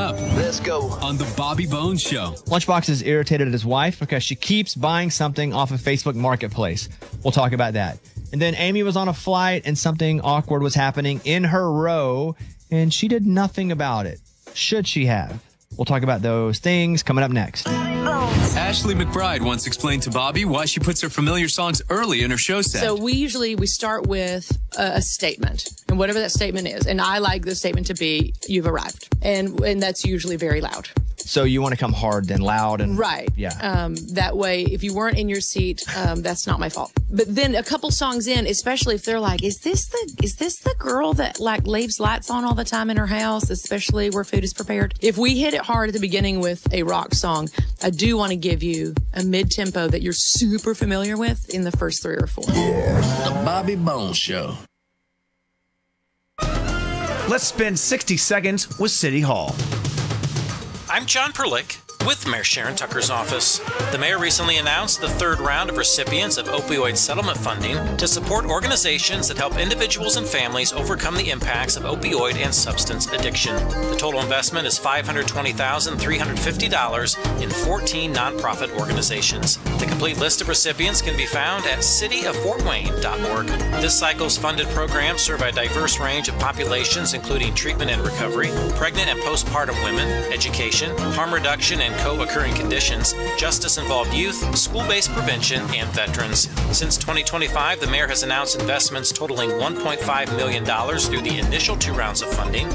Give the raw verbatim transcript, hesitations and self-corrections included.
up. Let's go. On the Bobby Bones Show. Lunchbox is irritated at his wife because she keeps buying something off of Facebook Marketplace. We'll talk about that. And then Amy was on a flight and something awkward was happening in her row, and she did nothing about it. Should she have? We'll talk about those things coming up next. Ashley McBride once explained to Bobby why she puts her familiar songs early in her show set. So we usually, we start with a, a statement, and whatever that statement is. And I like the statement to be, you've arrived. And and that's usually very loud. So you want to come hard and loud and right. Yeah. Um, that way, if you weren't in your seat, um, that's not my fault. But then a couple songs in, especially if they're like, "Is this the is this the girl that like leaves lights on all the time in her house, especially where food is prepared?" If we hit it hard at the beginning with a rock song, I do want to give you a mid tempo that you're super familiar with in the first three or four. Yeah, the Bobby Bones Show. Let's spend sixty seconds with City Hall. I'm John Perlick with Mayor Sharon Tucker's office. The mayor recently announced the third round of recipients of opioid settlement funding to support organizations that help individuals and families overcome the impacts of opioid and substance addiction. The total investment is five hundred twenty thousand three hundred fifty dollars in fourteen nonprofit organizations. The complete list of recipients can be found at city of fort wayne dot org. This cycle's funded programs serve a diverse range of populations, including treatment and recovery, pregnant and postpartum women, education, harm reduction and co-occurring conditions, justice-involved youth, school-based prevention, and veterans. Since twenty twenty-five, the mayor has announced investments totaling one point five million dollars through the initial two rounds of funding.